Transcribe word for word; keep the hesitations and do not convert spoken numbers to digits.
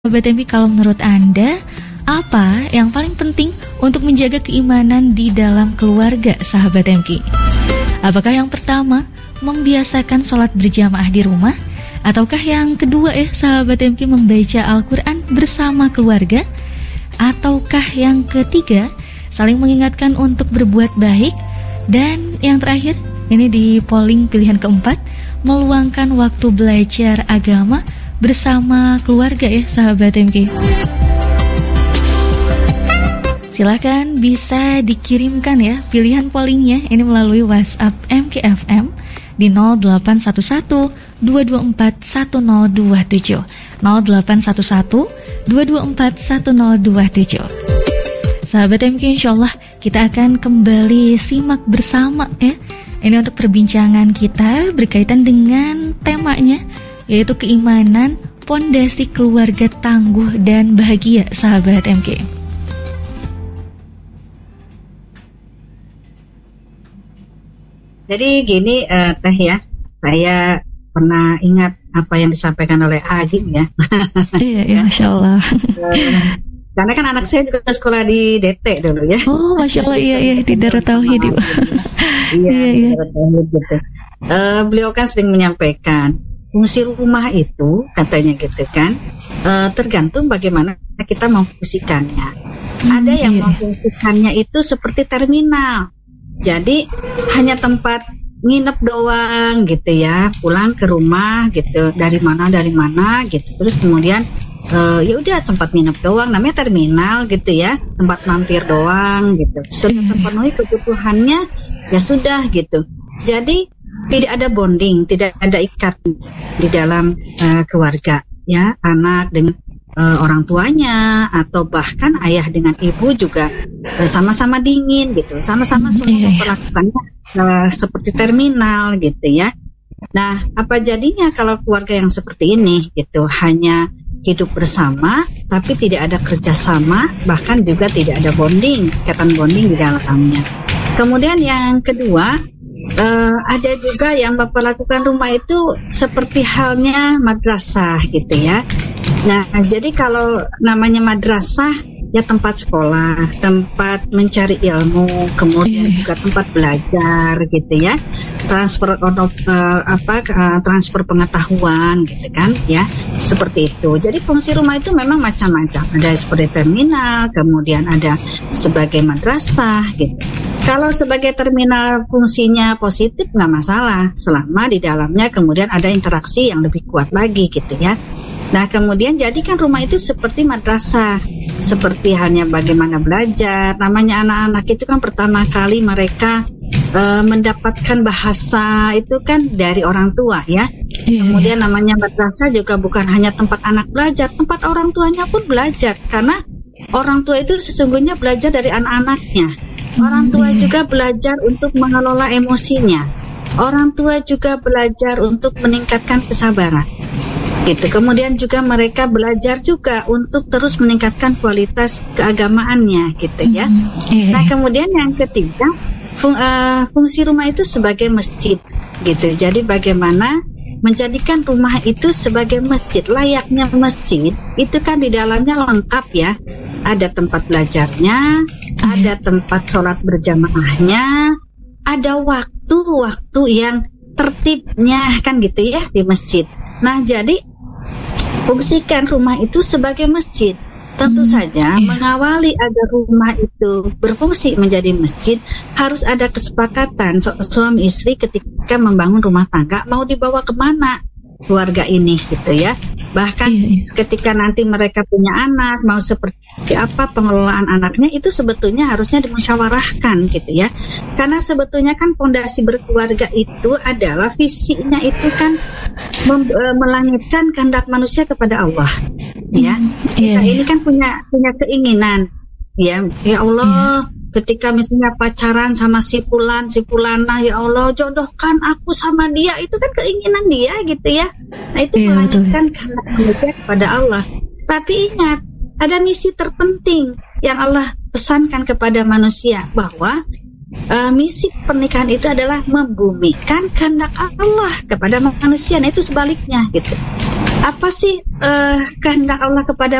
Sahabat M K, kalau menurut Anda, apa yang paling penting untuk menjaga keimanan di dalam keluarga, sahabat M K? Apakah yang pertama, membiasakan sholat berjamaah di rumah? Ataukah yang kedua ya, sahabat M K, membaca Al-Quran bersama keluarga? Ataukah yang ketiga, saling mengingatkan untuk berbuat baik? Dan yang terakhir, ini di polling pilihan keempat, meluangkan waktu belajar agama bersama keluarga ya, sahabat M K. Silahkan bisa dikirimkan ya pilihan pollingnya ini melalui WhatsApp M K F M di nol delapan satu satu dua dua empat satu nol dua tujuh nol delapan satu satu dua dua empat satu nol dua tujuh. Sahabat M K, insyaallah kita akan kembali simak bersama ya. Ini untuk perbincangan kita berkaitan dengan temanya, yaitu keimanan, pondasi keluarga tangguh dan bahagia, sahabat M K. Jadi gini uh, Teh ya, saya pernah ingat apa yang disampaikan oleh Agim ya. Iya, ya, Masya Allah. uh, Karena kan anak saya juga sekolah di D T dulu ya. Oh, Masya Allah, iya, iya, di Darut Tauhid. Iya, iya, di Darut Tauhid gitu. Uh, beliau kan sering menyampaikan, fungsi rumah itu katanya gitu kan, uh, tergantung bagaimana kita memfungsikannya. Hmm, Ada yang iya. memfungsikannya itu seperti terminal. Jadi hanya tempat nginep doang gitu ya, pulang ke rumah gitu, dari mana dari mana gitu. Terus kemudian uh, ya udah tempat nginep doang, namanya terminal gitu ya, tempat mampir doang gitu. Sudah terpenuhi kebutuhannya ya sudah gitu. Jadi tidak ada bonding, tidak ada ikat di dalam uh, keluarga ya, anak dengan uh, orang tuanya atau bahkan ayah dengan ibu juga uh, sama-sama dingin gitu, sama-sama semua memperlakukannya uh, seperti terminal gitu ya. Nah, apa jadinya kalau keluarga yang seperti ini gitu, hanya hidup bersama tapi tidak ada kerjasama, bahkan juga tidak ada bonding, ikatan bonding di dalamnya. Kemudian yang kedua, Uh, ada juga yang memperlakukan rumah itu seperti halnya madrasah gitu ya. Nah, jadi kalau namanya madrasah ya tempat sekolah, tempat mencari ilmu, kemudian juga tempat belajar gitu ya, transfer uh, apa uh, transfer pengetahuan gitu kan ya, seperti itu. Jadi fungsi rumah itu memang macam-macam. Ada seperti terminal, kemudian ada sebagai madrasah gitu. Kalau sebagai terminal fungsinya positif nggak masalah, selama di dalamnya kemudian ada interaksi yang lebih kuat lagi gitu ya. Nah, kemudian jadikan rumah itu seperti madrasah, seperti hanya bagaimana belajar. Namanya anak-anak itu kan pertama kali mereka uh, mendapatkan bahasa itu kan dari orang tua ya. Kemudian namanya madrasah juga bukan hanya tempat anak belajar, tempat orang tuanya pun belajar, karena orang tua itu sesungguhnya belajar dari anak-anaknya. Orang tua juga belajar untuk mengelola emosinya. Orang tua juga belajar untuk meningkatkan kesabaran. Gitu. Kemudian juga mereka belajar juga untuk terus meningkatkan kualitas keagamaannya gitu ya. Nah, kemudian yang ketiga, fung, uh, fungsi rumah itu sebagai masjid gitu. Jadi bagaimana menjadikan rumah itu sebagai masjid, layaknya masjid itu kan di dalamnya lengkap ya. Ada tempat belajarnya, ada tempat sholat berjamaahnya, ada waktu-waktu yang tertibnya kan gitu ya di masjid. Nah, jadi fungsikan rumah itu sebagai masjid. Tentu saja mengawali agar rumah itu berfungsi menjadi masjid, harus ada kesepakatan su- suami istri ketika membangun rumah tangga mau dibawa kemana keluarga ini gitu ya. Bahkan ketika nanti mereka punya anak, mau seperti apa pengelolaan anaknya, itu sebetulnya harusnya dimusyawarahkan gitu ya. Karena sebetulnya kan fondasi berkeluarga itu adalah visinya itu kan mem- e, melangitkan kehendak manusia kepada Allah ya. Kita yeah. ini kan punya punya keinginan ya, ya Allah, yeah. ketika misalnya pacaran sama si fulan, si fulana, ya Allah jodohkan aku sama dia, itu kan keinginan dia gitu ya. Nah, itu yeah, melangitkan kehendak manusia kepada Allah. Tapi ingat, ada misi terpenting yang Allah pesankan kepada manusia, bahwa uh, misi pernikahan itu adalah membumikan kehendak Allah kepada manusia. Nah, itu sebaliknya gitu. apa sih uh, kehendak Allah kepada